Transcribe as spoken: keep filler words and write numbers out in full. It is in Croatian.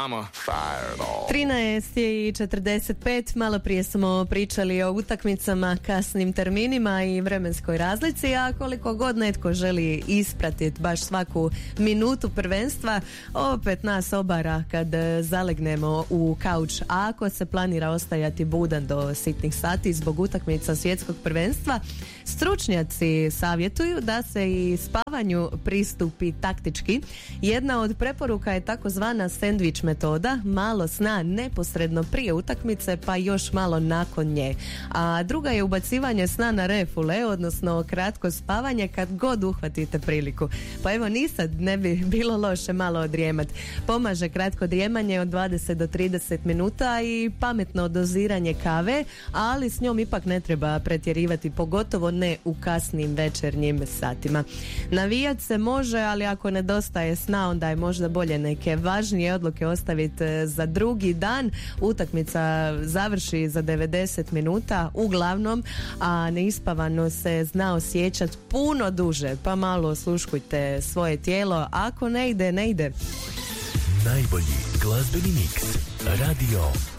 trinaest je i četrdeset pet, malo prije smo pričali o utakmicama, kasnim terminima i vremenskoj razlici, a koliko god netko želi ispratiti baš svaku minutu prvenstva, opet nas obara kad zalegnemo u kauč. A ako se planira ostajati budan do sitnih sati zbog utakmica svjetskog prvenstva, stručnjaci savjetuju da se i spavanju pristupi taktički. Jedna od preporuka je takozvana sendvič metoda, malo sna neposredno prije utakmice pa još malo nakon nje. A druga je ubacivanje sna na refule, odnosno kratko spavanje kad god uhvatite priliku. Pa evo, ni sad ne bi bilo loše malo odrijemat. Pomaže kratko drijemanje od dvadeset do trideset minuta i pametno doziranje kave, ali s njom ipak ne treba pretjerivati, pogotovo ne u kasnim večernjim satima. Navijat se može, ali ako nedostaje sna, onda je možda bolje neke važnije odluke ostaviti za drugi dan. Utakmica završi za devedeset minuta uglavnom, a neispavano se zna osjećati puno duže, pa malo osluškujte svoje tijelo. Ako ne ide, ne ide. Najbolji glazbeni miks. Radio